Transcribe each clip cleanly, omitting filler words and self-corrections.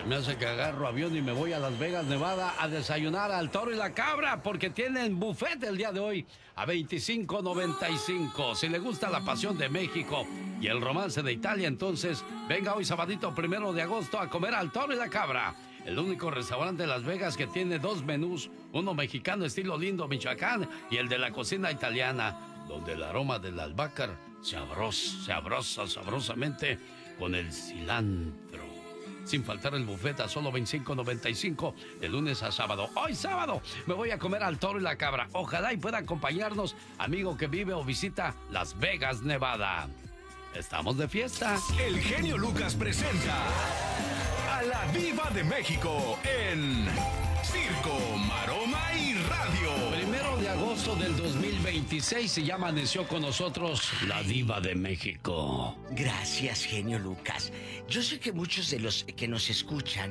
me hace que agarro avión y me voy a Las Vegas, Nevada, a desayunar al Toro y la Cabra, porque tienen buffet el día de hoy a $25.95. Si le gusta la pasión de México y el romance de Italia, entonces venga hoy sabadito 1 de agosto a comer al Toro y la Cabra, el único restaurante de Las Vegas que tiene dos menús, uno mexicano estilo Lindo, Michoacán, y el de la cocina italiana, donde el aroma del albahaca se abroza sabrosamente con el cilantro. Sin faltar el buffet a solo $25.95 de lunes a sábado. Hoy sábado me voy a comer al Toro y la Cabra. Ojalá y pueda acompañarnos, amigo que vive o visita Las Vegas, Nevada. Estamos de fiesta. El genio Lucas presenta a la Diva de México en Circo, Maroma y Radio. 1 de agosto del 2026 y ya amaneció con nosotros la Diva de México. Gracias, genio Lucas. Yo sé que muchos de los que nos escuchan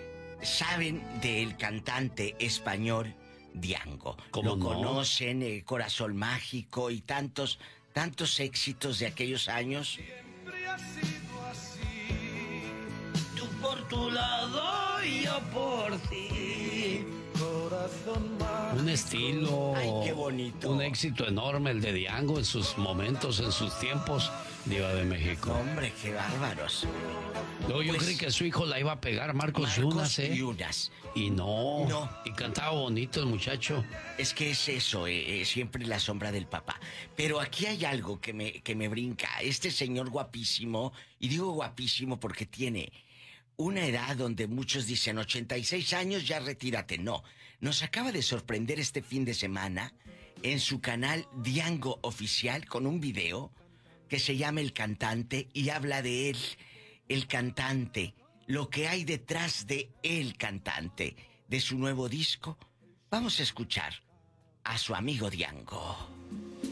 saben del cantante español Diango. ¿Cómo Lo no? conocen, Corazón Mágico y tantos éxitos de aquellos años. Siempre ha sido así. Tú por tu lado y yo por ti. Corazón mágico. Un estilo. Ay, qué bonito. Un éxito enorme el de Diango en sus momentos, en sus tiempos, Diva de México. Hombre, qué bárbaros. Luego yo Pues, creí que su hijo la iba a pegar, Marcos Yunas, ¿eh? Yunas. Y no. No. Y cantaba bonito el muchacho. Es que es eso, siempre la sombra del papá. Pero aquí hay algo que me brinca. Este señor guapísimo, y digo guapísimo porque tiene una edad donde muchos dicen 86 años, ya retírate. No, nos acaba de sorprender este fin de semana en su canal Diango Oficial con un video que se llama El Cantante y habla de él, el cantante, lo que hay detrás de el cantante, de su nuevo disco. Vamos a escuchar a su amigo Diango.